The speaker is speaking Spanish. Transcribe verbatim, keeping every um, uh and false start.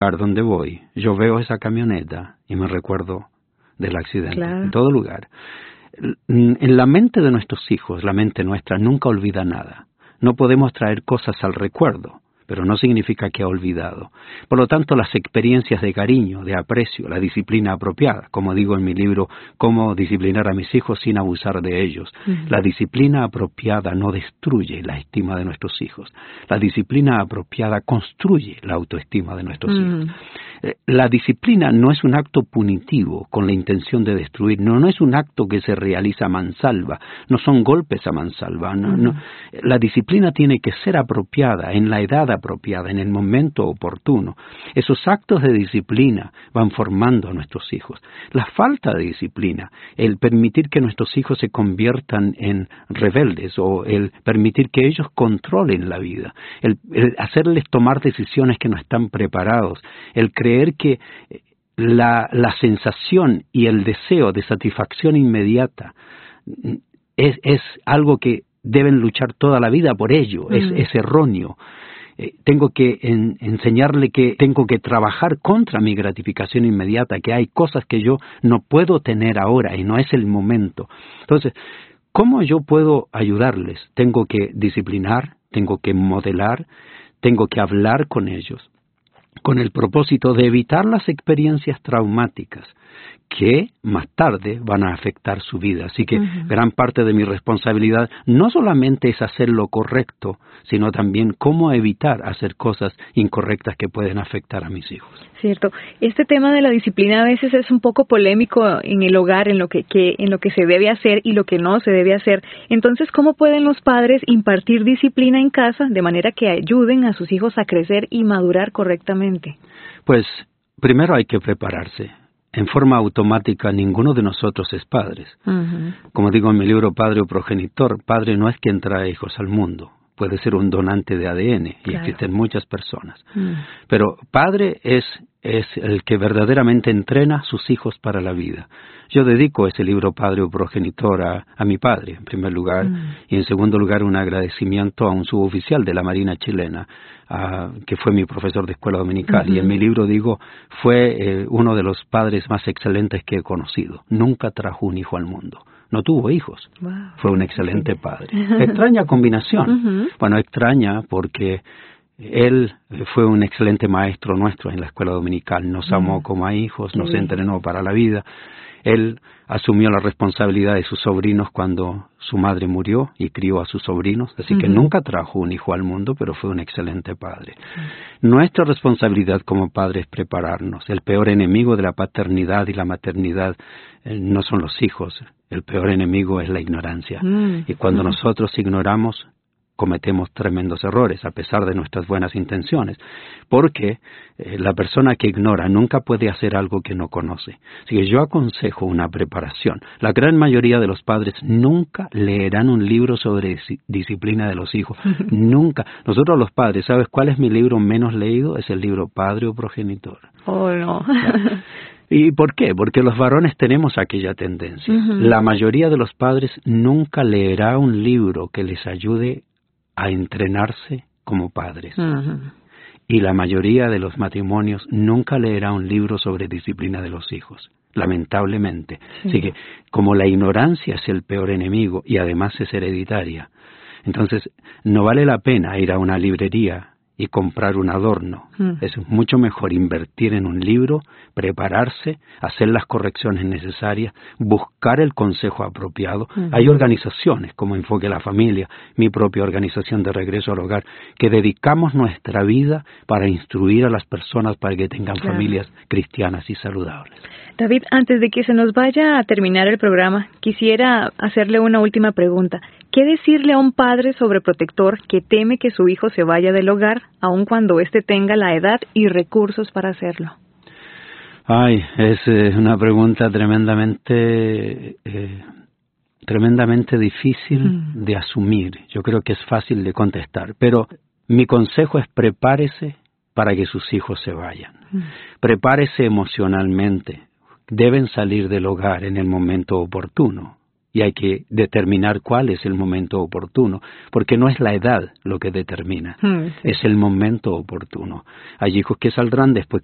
donde voy, yo veo esa camioneta y me recuerdo del accidente, claro. En todo lugar. En la mente de nuestros hijos, la mente nuestra nunca olvida nada. No podemos traer cosas al recuerdo, pero no significa que ha olvidado. Por lo tanto, las experiencias de cariño, de aprecio, la disciplina apropiada, como digo en mi libro, Cómo disciplinar a mis hijos sin abusar de ellos. Uh-huh. La disciplina apropiada no destruye la estima de nuestros hijos. La disciplina apropiada construye la autoestima de nuestros uh-huh. hijos. La disciplina no es un acto punitivo con la intención de destruir, no, no es un acto que se realiza a mansalva, no son golpes a mansalva. No, uh-huh. no. La disciplina tiene que ser apropiada, en la edad apropiada, en el momento oportuno. Esos actos de disciplina van formando a nuestros hijos. La falta de disciplina, el permitir que nuestros hijos se conviertan en rebeldes o el permitir que ellos controlen la vida, el, el hacerles tomar decisiones que no están preparados, el creer que la, la sensación y el deseo de satisfacción inmediata es, es algo que deben luchar toda la vida por ello, mm. es, es erróneo. Eh, tengo que en, enseñarle que tengo que trabajar contra mi gratificación inmediata, que hay cosas que yo no puedo tener ahora y no es el momento. Entonces, ¿cómo yo puedo ayudarles? Tengo que disciplinar, tengo que modelar, tengo que hablar con ellos, con el propósito de evitar las experiencias traumáticas que más tarde van a afectar su vida. Así que uh-huh. gran parte de mi responsabilidad no solamente es hacer lo correcto, sino también cómo evitar hacer cosas incorrectas que pueden afectar a mis hijos. Cierto. Este tema de la disciplina a veces es un poco polémico en el hogar, en lo que, que en lo que se debe hacer y lo que no se debe hacer. Entonces, ¿cómo pueden los padres impartir disciplina en casa de manera que ayuden a sus hijos a crecer y madurar correctamente? Pues primero hay que prepararse. En forma automática, ninguno de nosotros es padres. Uh-huh. Como digo en mi libro Padre o Progenitor, padre no es quien trae hijos al mundo. Puede ser un donante de A D N, y claro. existen muchas personas. Uh-huh. Pero padre es, es el que verdaderamente entrena a sus hijos para la vida. Yo dedico ese libro Padre o Progenitor a, a mi padre, en primer lugar, uh-huh. y en segundo lugar un agradecimiento a un suboficial de la Marina chilena, Uh, que fue mi profesor de escuela dominical, uh-huh. y en mi libro digo, fue eh, uno de los padres más excelentes que he conocido. Nunca trajo un hijo al mundo. No tuvo hijos. Wow. Fue un excelente padre. Extraña combinación. Uh-huh. Bueno, extraña porque él fue un excelente maestro nuestro en la escuela dominical. Nos uh-huh. amó como a hijos, nos uh-huh. entrenó para la vida. Él asumió la responsabilidad de sus sobrinos cuando su madre murió y crió a sus sobrinos, así uh-huh. que nunca trajo un hijo al mundo, pero fue un excelente padre. Uh-huh. Nuestra responsabilidad como padres es prepararnos. El peor enemigo de la paternidad y la maternidad eh, no son los hijos, el peor enemigo es la ignorancia. Uh-huh. Y cuando uh-huh. nosotros ignoramos, cometemos tremendos errores, a pesar de nuestras buenas intenciones, porque eh, la persona que ignora nunca puede hacer algo que no conoce. Así que yo aconsejo una preparación. La gran mayoría de los padres nunca leerán un libro sobre dis- disciplina de los hijos. Nunca. Nosotros los padres, ¿sabes cuál es mi libro menos leído? Es el libro Padre o Progenitor. Oh, no. ¿Y por qué? Porque los varones tenemos aquella tendencia. Uh-huh. La mayoría de los padres nunca leerá un libro que les ayude a entrenarse como padres. Uh-huh. Y la mayoría de los matrimonios nunca leerá un libro sobre disciplina de los hijos, lamentablemente. Sí. Así que, como la ignorancia es el peor enemigo y además es hereditaria, entonces no vale la pena ir a una librería y comprar un adorno. Mm. Es mucho mejor invertir en un libro, prepararse, hacer las correcciones necesarias, buscar el consejo apropiado. Mm. Hay organizaciones como Enfoque a la Familia, mi propia organización de Regreso al Hogar, que dedicamos nuestra vida para instruir a las personas para que tengan claro. familias cristianas y saludables. David, antes de que se nos vaya a terminar el programa, quisiera hacerle una última pregunta. ¿Qué decirle a un padre sobreprotector que teme que su hijo se vaya del hogar, aun cuando éste tenga la edad y recursos para hacerlo? Ay, es eh, una pregunta tremendamente, eh, tremendamente difícil mm. de asumir. Yo creo que es fácil de contestar, pero mi consejo es prepárese para que sus hijos se vayan. Mm. Prepárese emocionalmente. Deben salir del hogar en el momento oportuno. Y hay que determinar cuál es el momento oportuno, porque no es la edad lo que determina, mm, sí. es el momento oportuno. Hay hijos que saldrán después